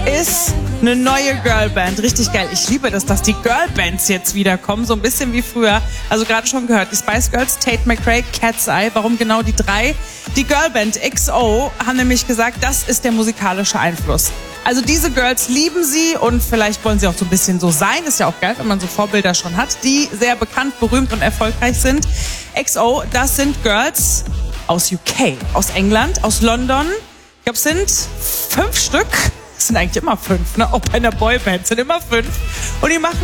ist eine neue Girlband. Richtig geil. Ich liebe das, dass die Girlbands jetzt wiederkommen. So ein bisschen wie früher. Also gerade schon gehört. Die Spice Girls, Tate McRae, Cat's Eye. Warum genau die drei? Die Girlband XO haben nämlich gesagt, das ist der musikalische Einfluss. Also diese Girls lieben sie und vielleicht wollen sie auch so ein bisschen so sein. Ist ja auch geil, wenn man so Vorbilder schon hat, die sehr bekannt, berühmt und erfolgreich sind. XO, das sind Girls aus UK, aus England, aus London. Ich glaube, es sind 5 Stück. Es sind eigentlich immer 5, ne? Auch bei einer Boyband sind immer 5. Und die machen